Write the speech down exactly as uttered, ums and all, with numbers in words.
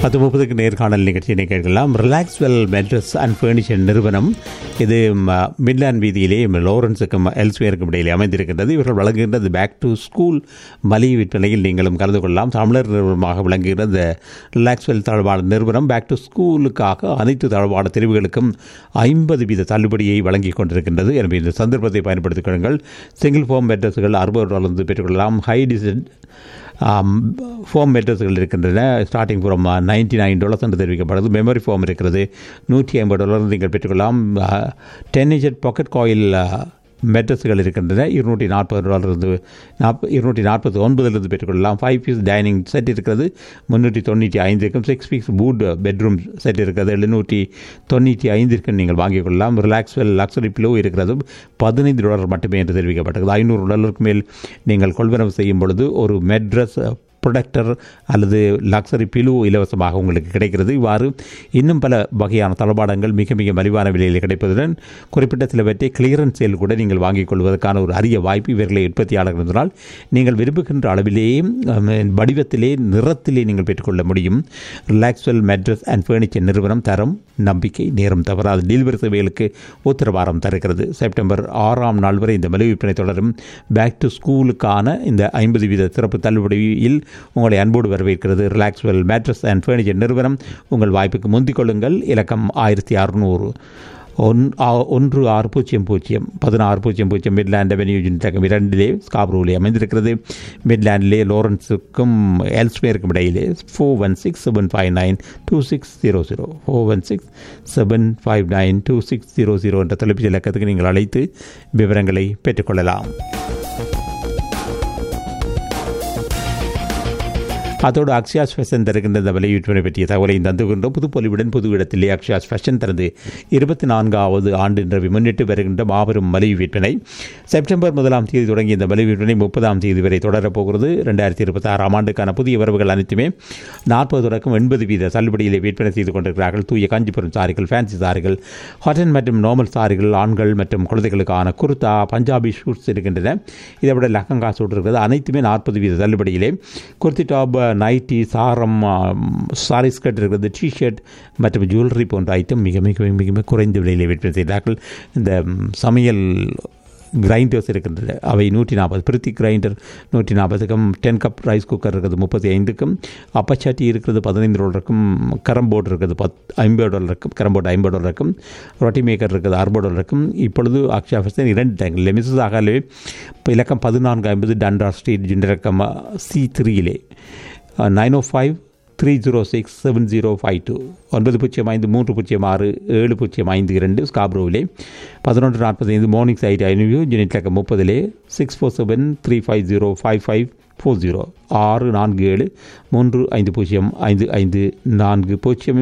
பத்து முப்பதுக்கு நேர்காணல் நிகழ்ச்சியினை கேட்கலாம். ரிலாக்ஸ்வெல் மெட்ரஸ் அண்ட் ஃபர்னிச்சர் நிறுவனம் இது மிட்லாண்ட் வீதியிலே லோரன்ஸுக்கும் எல்ஸ்வேருக்கும் இடையிலே அமைந்திருக்கின்றது. இவர்கள் வழங்குகின்றது பேக் டு ஸ்கூல் மலிவு விற்பனையில் நீங்களும் கலந்து கொள்ளலாம். தமிழர் நிறுவனமாக விளங்குகிற இந்த ரிலாக்ஸ்வெல் தளவாட நிறுவனம் பேக் டு ஸ்கூலுக்காக அனைத்து தளவாட தெரிவுகளுக்கும் ஐம்பது வீத தள்ளுபடியை வழங்கிக் கொண்டிருக்கின்றது. எனவே இந்த சந்தர்ப்பத்தை பயன்படுத்திக் கொள்ளுங்கள். சிங்கிள் ஃபோம் மெட்ரஸுகள் அறுபது டாலர் பெற்றுக்கொள்ளலாம். ஹை டிசைன் ஃபோம் மெட்ரஸ்கள் இருக்கின்றன. Starting from ninety nine dollars என்று தெரிவிக்கப்படுது. மெமரி ஃபோம் இருக்கிறது. நூற்றி ஐம்பது டாலர் நீங்கள் பெற்றுக்கொள்ளலாம். டென் இன்ச் பாக்கெட் காயில் மெட்ரஸ்கள் இருக்கின்றன. இருநூற்றி நாற்பது டாலர்ந்து நாற்ப இருநூற்றி நாற்பத்தி ஒன்பதுலேருந்து பெற்றுக்கொள்ளலாம். ஃபைவ் பீஸ் டைனிங் செட் இருக்கிறது. முந்நூற்றி தொண்ணூற்றி ஐந்திற்கும் six piece boot bedroom set இருக்கிறது. எழுநூற்றி தொண்ணூற்றி ஐந்திற்கும் நீங்கள் வாங்கிக் கொள்ளலாம். ரிலாக்ஸ்வெல் லக்ஸரி பிலோ இருக்கிறது. பதினைந்து டாலர் மட்டுமே என்று தெரிவிக்கப்பட்டது. ஐநூறு டாலருக்கு மேல் நீங்கள் கொள்வனவு செய்யும் பொழுது ஒரு மெட்ரஸ் ப்ரொடக்டர் அல்லது லக்ஸரி பிலோ இலவசமாக உங்களுக்கு கிடைக்கிறது. இவ்வாறு இன்னும் பல வகையான தளபாடங்கள் மிக மிக மலிவான விலையில் கிடைப்பதுடன் குறிப்பிட்ட சிலவற்றை கிளியரன்ஸ் சேல் கூட நீங்கள் வாங்கிக் கொள்வதற்கான ஒரு அரிய வாய்ப்பு இவர்களை உற்பத்தியாளர்கள் இருந்தால் நீங்கள் விரும்புகின்ற அளவிலேயே வடிவத்திலே நிறத்திலே நீங்கள் பெற்றுக்கொள்ள முடியும். ரிலாக்ஸ்வெல் மெட்ரஸ் அண்ட் ஃபர்னிச்சர் நிறுவனம் தரம் நம்பிக்கை நேரம் தவறாது டெலிவரி சேவைகளுக்கு உத்தரவாதம் தருகிறது. செப்டம்பர் ஆறாம் நாள் வரை இந்த மலிவு விற்பனை தொடரும். பேக் டு ஸ்கூலுக்கான இந்த ஐம்பது வீத சிறப்பு தள்ளுபடியில் உங்களை அன்போடு வரவேற்கிறது ரிலாக்ஸ்வெல் மேட்ரஸ் அண்ட் ஃபர்னிச்சர் நிறுவனம். உங்கள் வாய்ப்புக்கு முந்திக் கொள்ளுங்கள். இலக்கம் ஆயிரத்தி அறுநூறு ஒன் ஒன்று ஆறு பூஜ்ஜியம் பூஜ்ஜியம் பதினாறு பூஜ்ஜியம் பூஜ்ஜியம் மிட்லாண்ட் அவென்யூ ஜின்டகம் இரண்டிலே ஸ்காப்ரோவிலே அமைந்திருக்கிறது. மிட்லாண்டிலே லோரன்ஸுக்கும் எல்ஸ்வேருக்கும் இடையிலே four one six seven five nine two six zero zero four one six seven five nine two six zero zero என்ற தொலைபேசி இலக்கத்துக்கு நீங்கள் அழைத்து விவரங்களை பெற்றுக்கொள்ளலாம். அதோடு அக்ஷயாஸ் ஃபேஷன் தருகின்ற இந்த விலை விற்பனை பற்றிய தகவலை தந்துகின்ற புதுப்பொலிவுடன் புது இடத்திலே அக்ஷயாஸ் ஃபேஷன் தனது இருபத்தி நான்காவது ஆண்டு என்று முன்னிட்டு வருகின்ற மாபெரும் மலிவு விற்பனை. செப்டம்பர் முதலாம் தேதி தொடங்கிய இந்த மலிவு விற்பனை முப்பதாம் தேதி வரை தொடரப்போகிறது. ரெண்டாயிரத்தி இருபத்தி ஆறாம் ஆண்டுக்கான புதிய வரவுகள் அனைத்துமே நாற்பது தொடக்கம் எண்பது வீத தள்ளுபடியிலே விற்பனை செய்து கொண்டிருக்கிறார்கள். தூய காஞ்சிபுரம் சாரிகள், ஃபேன்சி சாரிகள், காட்டன் மற்றும் நார்மல் சாரிகள், ஆண்கள் மற்றும் குழந்தைகளுக்கான குர்தா, பஞ்சாபி ஷூட்ஸ் இருக்கின்றன. இதை விட லெஹங்கா சூட் இருக்கிறது. அனைத்துமே நாற்பது வீத தள்ளுபடியிலே. குர்த்தி டாப், நைட்டி, சாரம், சாரி ஸ்கர்ட் இருக்கிறது. டிஷர்ட் மற்றும் ஜுவல்லரி போன்ற ஐட்டம் மிக மிக மிக மிக குறைந்த விலையில் விற்பனை செய்தார்கள். இந்த சமையல் கிரைண்டர்ஸ் இருக்கின்றன. அவை நூற்றி நாற்பது பிரித்தி கிரைண்டர் நூற்றி நாற்பதுக்கும், டென் கப் ரைஸ் குக்கர் இருக்கிறது முப்பத்தி ஐந்துக்கும், அப்பச்சட்டி இருக்கிறது பதினைந்து டாலருக்கும், கரம்போர்டு இருக்கிறது பத் ஐம்பது டாலருக்கும், கரம்போர்டு ஐம்பது டாலருக்கும், ரொட்டி மேக்கர் இருக்கிறது அறுபது டாலருக்கும். இப்பொழுது அக்ஷயா ஃபேஷன் இரண்டு டேங்கில் மிஸ்ஸஸ் ஆகவே இலக்கம் பதினான்கு ஐம்பது டண்டா ஸ்ட்ரீட் ஜிண்டரக்கம் சி த்ரீயிலே நைன் ஓ five three zero six seven zero five two ஒன்பது பூஜ்ஜியம் ஐந்து மூன்று பூஜ்ஜியம் ஆறு ஏழு பூஜ்ஜியம் ஐந்து இரண்டு ஸ்காப்ரோவிலே பதினொன்று நாற்பத்தி ஐந்து மார்னிங் சைட் ஐநூறு unit Lakkam முப்பதிலே six four seven three five zero five five four zero ஆறு நான்கு ஏழு மூன்று ஐந்து பூஜ்ஜியம் ஐந்து ஐந்து நான்கு பூஜ்ஜியம்